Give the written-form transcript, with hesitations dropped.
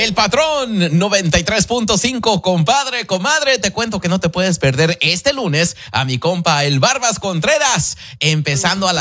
El Patrón 93.5, compadre, comadre, te cuento que no te puedes perder este lunes a mi compa el Barbas Contreras, empezando a las